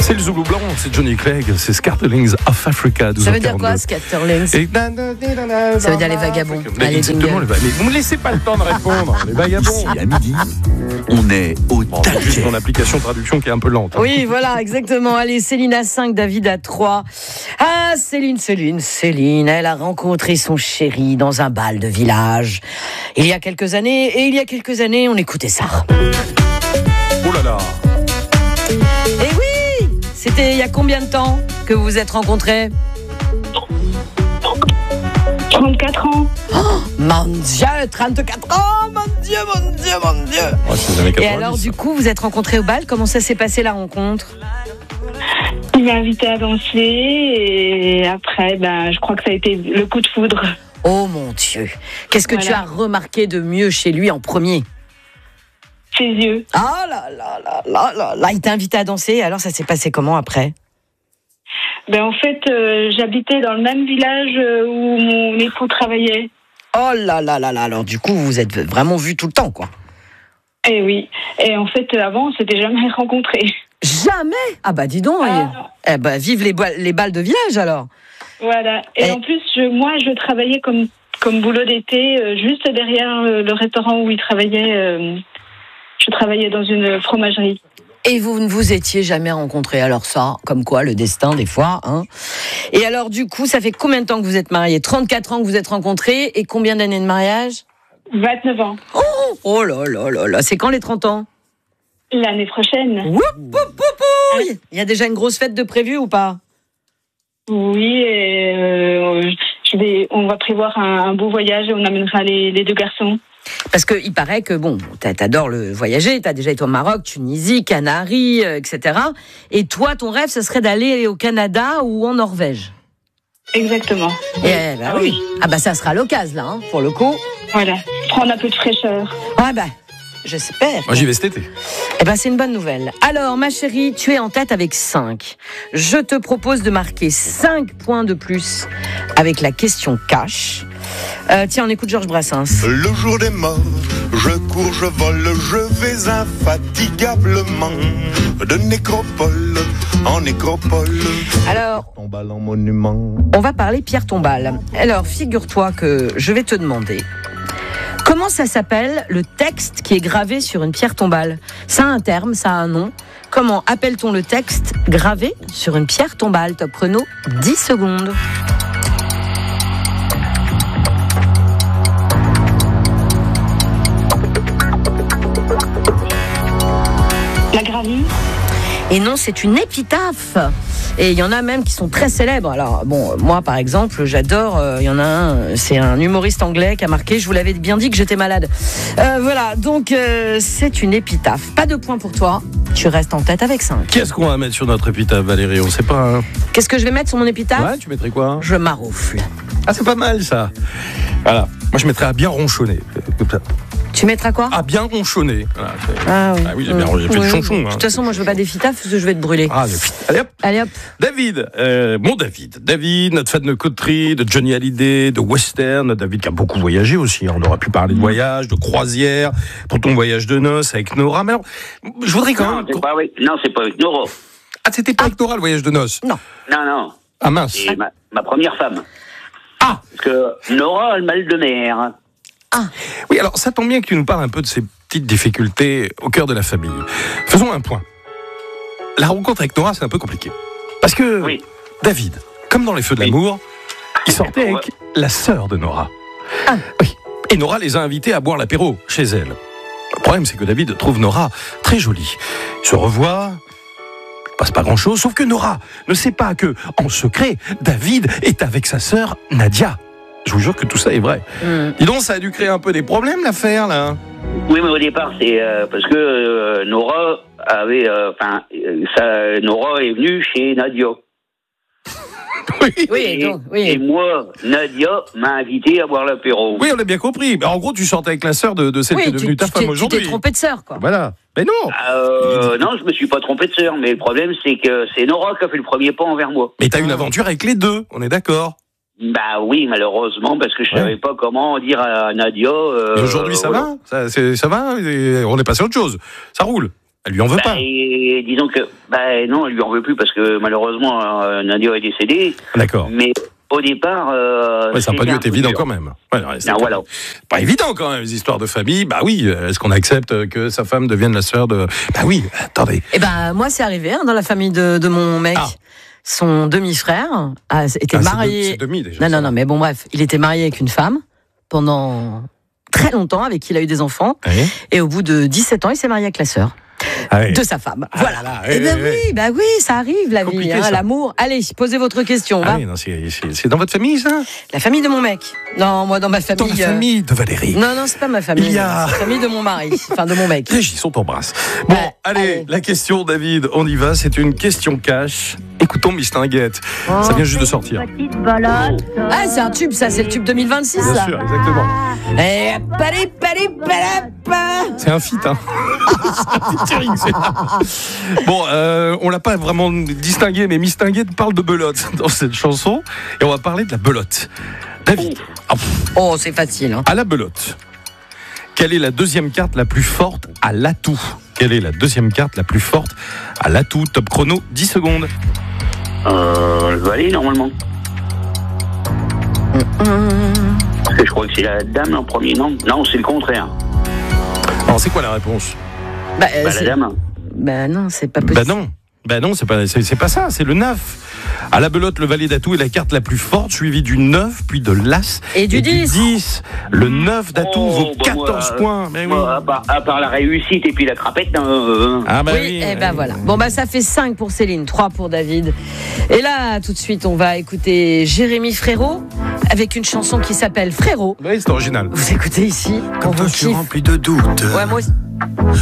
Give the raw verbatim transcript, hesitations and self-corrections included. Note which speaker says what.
Speaker 1: C'est le Zoulou blanc, c'est Johnny Clegg, c'est Scatterlings of Africa.
Speaker 2: Ça veut dire quoi, Scatterlings? Et... Ça veut dire les vagabonds.
Speaker 1: Allez, exactement, les va... Mais vous me laissez pas le temps de répondre, les vagabonds.
Speaker 3: Ici, à midi, on est au
Speaker 1: bon,
Speaker 3: taquet.
Speaker 1: Juste mon application traduction qui est un peu lente. Hein.
Speaker 2: Oui, voilà, exactement. Allez, Céline à cinq, David à trois. Ah, Céline, Céline, Céline, elle a rencontré son chéri dans un bal de village. Il y a quelques années, et il y a quelques années, on écoutait ça.
Speaker 1: Oh là là.
Speaker 2: Eh oui, c'était il y a combien de temps que vous vous êtes rencontrés?
Speaker 4: trente-quatre ans.
Speaker 2: Oh, mon Dieu, trente-quatre ans, mon Dieu, mon Dieu, mon Dieu.
Speaker 1: Ouais, c'est les années quatre-vingt-dix,
Speaker 2: et alors,
Speaker 1: ça.
Speaker 2: du coup, vous êtes rencontrés au bal. Comment ça s'est passé, la rencontre?
Speaker 4: Il m'a invité à danser et après, ben, je crois que ça a été le coup de foudre.
Speaker 2: Oh mon Dieu. Qu'est-ce que
Speaker 4: Voilà.
Speaker 2: tu as remarqué de mieux chez lui en premier?
Speaker 4: Ses yeux.
Speaker 2: Ah là là là là là là. Il t'a invité à danser. Alors, ça s'est passé comment après?
Speaker 4: Ben, en fait, euh, j'habitais dans le même village euh, où mon époux travaillait.
Speaker 2: Oh là là là là. Alors, du coup, vous vous êtes vraiment vus tout le temps, quoi.
Speaker 4: Et oui. Et en fait, avant, on s'était jamais rencontrés.
Speaker 2: Jamais? Ah bah dis donc.
Speaker 4: Ah.
Speaker 2: Eh bah, vive les, ba- les balles de village, alors.
Speaker 4: Voilà. Et,
Speaker 2: Et-
Speaker 4: en plus, je, moi, je travaillais comme, comme boulot d'été, euh, juste derrière euh, le restaurant où il travaillait. Euh, je travaillais dans une fromagerie.
Speaker 2: Et vous ne vous étiez jamais rencontrés. Alors ça, comme quoi, le destin, des fois. Hein. Et alors, du coup, ça fait combien de temps que vous êtes mariés? trente-quatre ans que vous êtes rencontrés. Et combien d'années de mariage?
Speaker 4: vingt-neuf ans.
Speaker 2: Oh, oh là là là là. C'est quand les trente ans?
Speaker 4: L'année prochaine.
Speaker 2: Woup, woup, woup, woup. Il y a déjà une grosse fête de prévue ou pas?
Speaker 4: Oui, et euh, je vais, on va prévoir un, un beau voyage et on amènera les, les deux garçons.
Speaker 2: Parce qu'il paraît que, bon, t'a- t'adores le voyager, t'as déjà été au Maroc, Tunisie, Canaries, euh, et cetera. Et toi, ton rêve, ce serait d'aller au Canada ou en Norvège.
Speaker 4: Exactement.
Speaker 2: Et, bah, oui. Ah bah ça sera l'occasion, là, hein, pour le coup.
Speaker 4: Voilà, prendre un peu de fraîcheur.
Speaker 2: Ouais bah, j'espère.
Speaker 1: Moi j'y vais cet été.
Speaker 2: Eh ben, c'est une bonne nouvelle. Alors, ma chérie, tu es en tête avec cinq. Je te propose de marquer cinq points de plus avec la question cash. Euh, tiens, on écoute Georges Brassens.
Speaker 5: Le jour des morts, je cours, je vole, je vais infatigablement de nécropole en nécropole.
Speaker 2: Alors,
Speaker 5: Tombale en monument.
Speaker 2: on va parler Pierre Tombal. Alors, figure-toi que je vais te demander comment ça s'appelle le texte qui est gravé sur une pierre tombale. Ça a un terme, ça a un nom. Comment appelle-t-on le texte gravé sur une pierre tombale? Top chrono, dix secondes.
Speaker 4: La gravure.
Speaker 2: Et non, c'est une épitaphe. Et il y en a même qui sont très célèbres. Alors, bon, moi, par exemple, j'adore, euh, il y en a un, c'est un humoriste anglais qui a marqué « Je vous l'avais bien dit que j'étais malade ». Euh, voilà, donc euh, c'est une épitaphe. Pas de points pour toi, tu restes en tête avec cinq.
Speaker 1: Qu'est-ce qu'on va mettre sur notre épitaphe, Valérie? On sait pas. Hein.
Speaker 2: Qu'est-ce que je vais mettre sur mon épitaphe?
Speaker 1: Ouais, tu mettrais quoi?
Speaker 2: Je maroufle.
Speaker 1: Ah, c'est pas mal ça. Voilà. Moi je mettrais à bien ronchonner.
Speaker 2: Tu mettras quoi?
Speaker 1: À bien ronchonner. Voilà, c'est-
Speaker 2: Ah oui,
Speaker 1: Ah oui, j'ai bien j'ai fait
Speaker 2: Oui.
Speaker 1: le chonchon.
Speaker 2: De
Speaker 1: Hein.
Speaker 2: toute façon, moi, je veux pas d'épitaphe parce que je vais te brûler.
Speaker 1: Ah, allez hop.
Speaker 2: Allez hop.
Speaker 1: David, euh, bon David, David, notre fan de country, de Johnny Hallyday, de western, David qui a beaucoup voyagé aussi, hein. On aurait pu parler de voyage, de croisière, pour ton voyage de noces avec Nora, mais alors, je voudrais quand
Speaker 6: Non,
Speaker 1: même...
Speaker 6: c'est pas avec, non, c'est pas avec Nora.
Speaker 1: Ah, c'était pas avec Nora le voyage de noces?
Speaker 2: Non.
Speaker 6: Non, non.
Speaker 1: Ah mince.
Speaker 6: C'est ma, ma première femme.
Speaker 1: Ah
Speaker 6: Parce que Nora a le mal de mer.
Speaker 1: Oui, alors ça tombe bien que tu nous parles un peu de ces petites difficultés au cœur de la famille. Faisons un point. La rencontre avec Nora, c'est un peu compliqué. Parce que
Speaker 6: Oui.
Speaker 1: David, comme dans Les Feux de
Speaker 6: Oui.
Speaker 1: l'amour, il sortait avec la sœur de Nora.
Speaker 2: Ah.
Speaker 1: Oui. Et Nora les a invités à boire l'apéro chez elle. Le problème, c'est que David trouve Nora très jolie. Ils se revoient, il passe pas grand-chose, sauf que Nora ne sait pas que, en secret, David est avec sa sœur Nadia. Je vous jure que tout ça est vrai.
Speaker 2: Mmh.
Speaker 1: Dis donc, ça a dû créer un peu des problèmes, l'affaire, là.
Speaker 6: Oui, mais au départ, c'est euh, parce que euh, Nora avait. Enfin, euh, ça, Nora est venue chez Nadia.
Speaker 1: Oui.
Speaker 2: Oui,
Speaker 6: Et,
Speaker 2: donc, oui.
Speaker 6: et moi, Nadia m'a invité à boire l'apéro.
Speaker 1: Oui, on a bien compris. Mais en gros, tu sortais avec la sœur de, de celle
Speaker 2: Oui,
Speaker 1: qui est
Speaker 2: tu,
Speaker 1: devenue ta
Speaker 2: tu
Speaker 1: femme
Speaker 2: t'es- tu
Speaker 1: aujourd'hui.
Speaker 2: t'es trompé de sœur, quoi.
Speaker 1: Voilà. Mais non.
Speaker 6: Euh, non, je me suis pas trompé de sœur, mais le problème, c'est que c'est Nora qui a fait le premier pas envers moi.
Speaker 1: Mais t'as une aventure avec les deux, on est d'accord.
Speaker 6: Bah oui, malheureusement, parce que je
Speaker 1: Ouais.
Speaker 6: savais pas comment dire à Nadia. Euh,
Speaker 1: Et aujourd'hui, ça
Speaker 6: voilà.
Speaker 1: va ça, c'est- ça va Et on est passé à autre chose. Ça roule. Elle lui en veut
Speaker 6: Bah,
Speaker 1: pas.
Speaker 6: et disons que, bah, non, elle lui en veut plus parce que malheureusement, euh, Nadia est décédée.
Speaker 1: D'accord.
Speaker 6: Mais au départ, euh,
Speaker 1: Ouais, ça n'a pas
Speaker 6: c'était
Speaker 1: dû
Speaker 6: un
Speaker 1: être
Speaker 6: coup
Speaker 1: évident
Speaker 6: dur.
Speaker 1: quand même. Ouais, non, c'est
Speaker 6: Ah,
Speaker 1: pas,
Speaker 6: voilà.
Speaker 1: pas évident quand même, les histoires de famille. Bah oui, est-ce qu'on accepte que sa femme devienne la sœur de... Bah oui, attendez.
Speaker 2: Eh ben, moi, c'est arrivé hein, dans la famille de, de mon mec.
Speaker 1: Ah.
Speaker 2: Son demi-frère a, était
Speaker 1: Ah, c'est
Speaker 2: marié.
Speaker 1: deux- c'est demi, déjà,
Speaker 2: non,
Speaker 1: ça
Speaker 2: non,
Speaker 1: va.
Speaker 2: non, mais bon, bref, il était marié avec une femme pendant très longtemps, avec qui il a eu des enfants.
Speaker 1: Oui.
Speaker 2: Et au bout de dix-sept ans, il s'est marié avec la sœur
Speaker 1: Ah oui.
Speaker 2: de sa femme.
Speaker 1: Ah
Speaker 2: voilà.
Speaker 1: là là,
Speaker 2: Eh
Speaker 1: oui,
Speaker 2: ben
Speaker 1: oui,
Speaker 2: oui, bah oui, ça arrive la vie,
Speaker 1: Compliqué,
Speaker 2: hein,
Speaker 1: ça.
Speaker 2: l'amour. Allez, posez votre question.
Speaker 1: Ah
Speaker 2: va.
Speaker 1: oui, non, c'est, c'est- c'est dans votre famille, ça?
Speaker 2: La famille de mon mec. Non, moi dans ma
Speaker 1: Dans
Speaker 2: famille.
Speaker 1: la
Speaker 2: euh,
Speaker 1: famille de Valérie.
Speaker 2: Non, non, c'est pas ma famille.
Speaker 1: Il y a-
Speaker 2: C'est la famille de mon mari, enfin de mon mec.
Speaker 1: Régis, on t'embrasse. Bon,
Speaker 2: Ouais,
Speaker 1: allez,
Speaker 2: allez.
Speaker 1: la question, David, on y va. C'est une question cash. Écoutons Mistinguette. Ça vient juste de sortir.
Speaker 2: Ah, c'est un tube, ça, c'est le tube deux mille vingt-six,
Speaker 1: Bien
Speaker 2: là.
Speaker 1: sûr, exactement.
Speaker 2: Eh, pali, pali, palapa.
Speaker 1: C'est un feat, hein. C'est un featuring, c'est là. Bon, euh, on l'a pas vraiment distingué, mais Mistinguette parle de belote dans cette chanson. Et on va parler de la belote. David, ah, pff,
Speaker 2: Oh, c'est facile. Hein.
Speaker 1: à la belote, quelle est la deuxième carte la plus forte à l'atout? Quelle est la deuxième carte la plus forte à l'atout? Top chrono, dix secondes.
Speaker 6: Euh, le valet, normalement. Parce que je crois que c'est la dame en premier, non? Non, c'est le contraire.
Speaker 1: Alors, c'est quoi la réponse?
Speaker 2: Bah, euh,
Speaker 6: Bah,
Speaker 2: c'est-
Speaker 6: la dame.
Speaker 2: bah non, c'est pas possible.
Speaker 1: Bah non. Bah non, c'est pas, c'est, c'est pas ça, c'est le neuf. À la belote, le valet d'atout est la carte la plus forte, suivie du neuf, puis de l'as.
Speaker 2: Et du dix.
Speaker 1: dix. Le neuf d'atout
Speaker 6: Oh,
Speaker 1: vaut
Speaker 6: bah,
Speaker 1: quatorze
Speaker 6: moi,
Speaker 1: points. Mais oui.
Speaker 6: Moi, à, part, à part la réussite et puis la crapette, euh,
Speaker 1: Ah bah
Speaker 2: Oui,
Speaker 1: oui.
Speaker 2: et
Speaker 1: euh,
Speaker 2: ben voilà. Bon, bah ça fait cinq pour Céline, trois pour David. Et là, tout de suite, on va écouter Jérémy Frérot avec une chanson qui s'appelle Frérot.
Speaker 1: Oui, c'est original.
Speaker 2: Vous écoutez ici, on
Speaker 7: Comme toi,
Speaker 2: vous
Speaker 7: je suis
Speaker 2: kiffe.
Speaker 7: rempli de doutes.
Speaker 2: Ouais, moi aussi.